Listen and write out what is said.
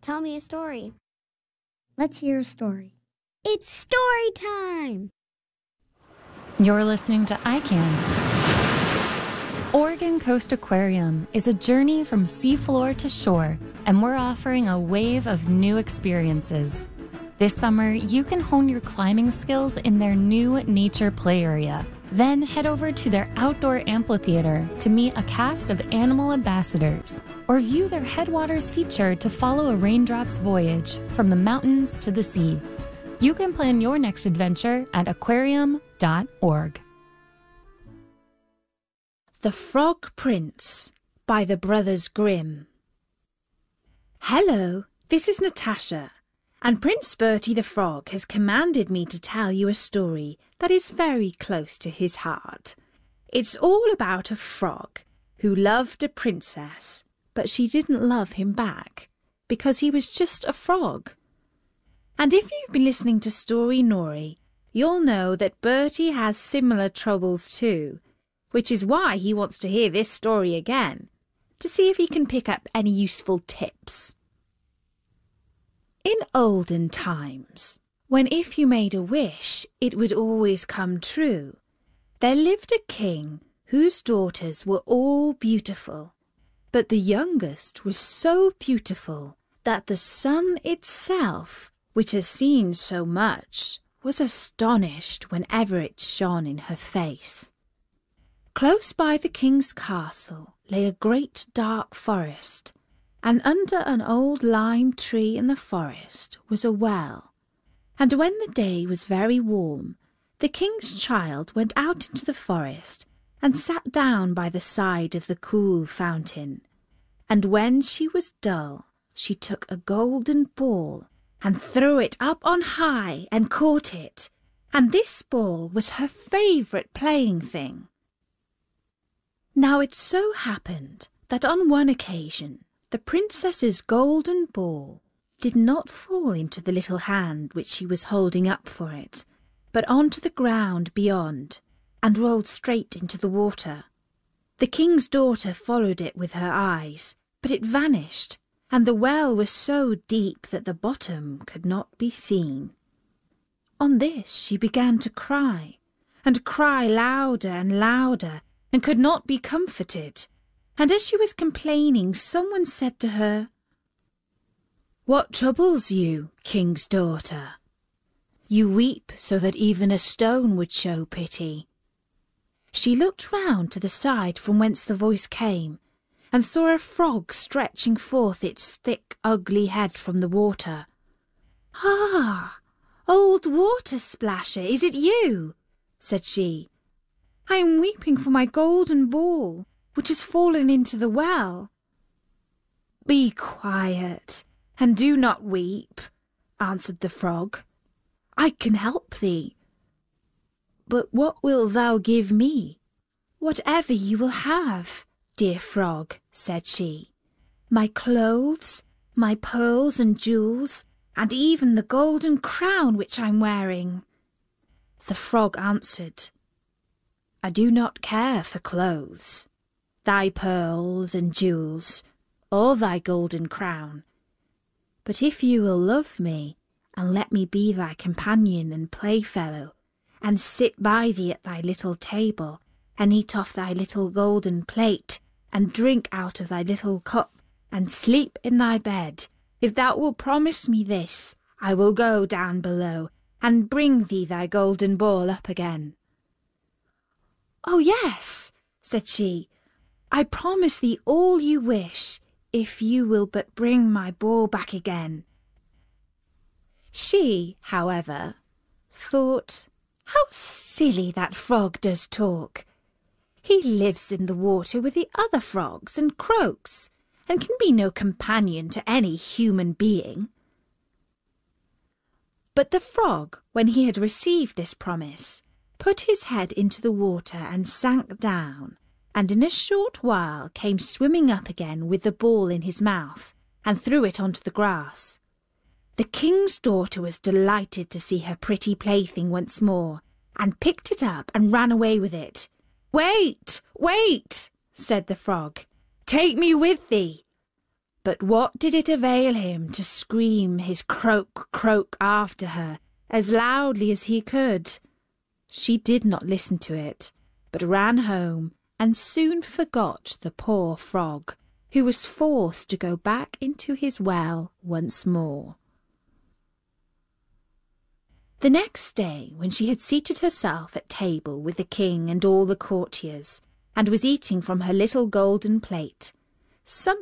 Tell me a story. Let's hear a story. It's story time! You're listening to iCan. Oregon Coast Aquarium is a journey from seafloor to shore, and we're offering a wave of new experiences. This summer, you can hone your climbing skills in their new nature play area. Then head over to their outdoor amphitheater to meet a cast of animal ambassadors, or view their Headwaters feature to follow a raindrop's voyage from the mountains to the sea. You can plan your next adventure at aquarium.org. The Frog Prince by the Brothers Grimm. Hello, this is Natasha, and Prince Bertie the Frog has commanded me to tell you a story that is very close to his heart. It's all about a frog who loved a princess, but she didn't love him back because he was just a frog. And if you've been listening to Story Nori, you'll know that Bertie has similar troubles too, which is why he wants to hear this story again, to see if he can pick up any useful tips. In olden times, when if you made a wish, it would always come true, there lived a king whose daughters were all beautiful, but the youngest was so beautiful that the sun itself, which has seen so much, was astonished whenever it shone in her face. Close by the king's castle lay a great dark forest, and under an old lime tree in the forest was a well. And when the day was very warm, the king's child went out into the forest and sat down by the side of the cool fountain. And when she was dull, she took a golden ball and threw it up on high and caught it, and this ball was her favourite playing thing. Now it so happened that on one occasion the princess's golden ball did not fall into the little hand which she was holding up for it, but onto the ground beyond, and rolled straight into the water. The king's daughter followed it with her eyes, but it vanished, and the well was so deep that the bottom could not be seen. On this she began to cry, and cry louder and louder, and could not be comforted. And as she was complaining, someone said to her, "What troubles you, king's daughter? You weep so that even a stone would show pity." She looked round to the side from whence the voice came, and saw a frog stretching forth its thick, ugly head from the water. "Ah, old Water Splasher, is it you?" said she. "I am weeping for my golden ball, which has fallen into the well." "Be quiet, and do not weep," answered the frog. "I can help thee." "But what wilt thou give me?" "Whatever you will have, dear frog," said she. "My clothes, my pearls and jewels, and even the golden crown which I'm wearing." The frog answered, "I do not care for clothes, thy pearls and jewels, or thy golden crown. But if you will love me, and let me be thy companion and playfellow, and sit by thee at thy little table, and eat off thy little golden plate, and drink out of thy little cup, and sleep in thy bed, if thou wilt promise me this, I will go down below, and bring thee thy golden ball up again." "Oh, yes," said she, "I promise thee all you wish, if you will but bring my ball back again." She, however, thought, "How silly that frog does talk. He lives in the water with the other frogs and croaks, and can be no companion to any human being." But the frog, when he had received this promise, put his head into the water and sank down, and in a short while came swimming up again with the ball in his mouth, and threw it onto the grass. The king's daughter was delighted to see her pretty plaything once more, and picked it up and ran away with it. "Wait, wait," said the frog. "Take me with thee." But what did it avail him to scream his croak, croak after her as loudly as he could? She did not listen to it, but ran home and soon forgot the poor frog, who was forced to go back into his well once more. The next day, when she had seated herself at table with the king and all the courtiers, and was eating from her little golden plate, some